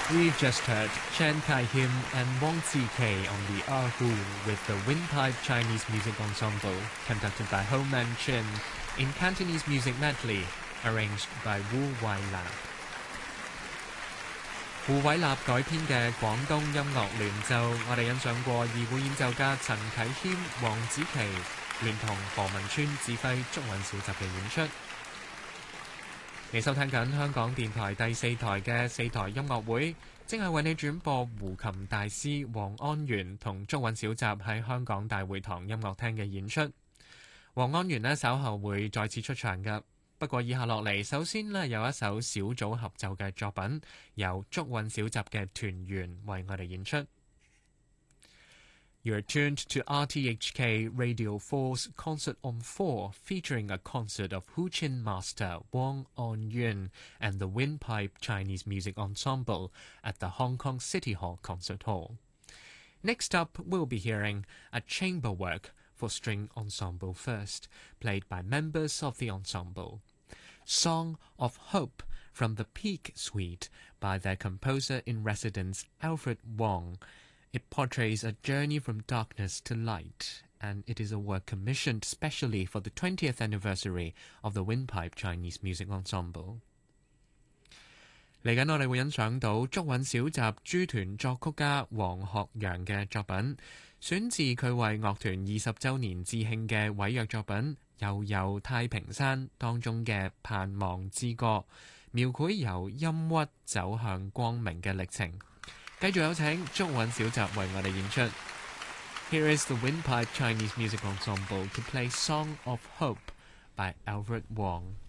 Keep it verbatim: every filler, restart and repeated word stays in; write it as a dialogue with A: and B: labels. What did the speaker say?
A: We've just heard Chen Kai-him and Wang Zike on the Erhu with the Windpipe Chinese Music Ensemble, conducted by Ho Man Chin in Cantonese music medley, arranged by Wu Weilab. 胡偉立改編嘅廣東音樂聯奏，我哋欣賞過二胡演奏家陳啟謙、黃子琪聯同何文川指揮竹韻小集嘅演出。你收聽緊香港電台第四台嘅四台音樂會，正係為你轉播胡琴大師黃安源同竹韻小集喺香港大會堂音樂廳嘅演出。黃安源呢稍後會再次出場㗎。不過以下落嚟，首先呢有一首小組合奏嘅作品，由竹韻小集嘅團員為我哋演出。You're tuned to R T H K Radio four's Concert on four, featuring a concert of Huqin master Wang On-yun and the Windpipe Chinese Music Ensemble at the Hong Kong City Hall Concert Hall. Next up, we'll be hearing a chamber work for string ensemble first, played by members of the ensemble. Song of Hope from the Peak Suite by their composer-in-residence Alfred Wong. It portrays a journey from darkness to light, and it is a work commissioned specially for the twentieth anniversary of the Windpipe Chinese Music Ensemble. 嚟緊我哋會欣賞到竹韻小集諸團作曲家黃學陽嘅作品，選自佢為樂團二十週年致慶嘅委約作品《悠悠太平山》當中嘅盼望之歌，描繪由陰鬱走向光明嘅歷程。繼續有請竹韻小集為我哋演出。Here is the Windpipe Chinese Music Ensemble to play Song of Hope by Alfred Wong.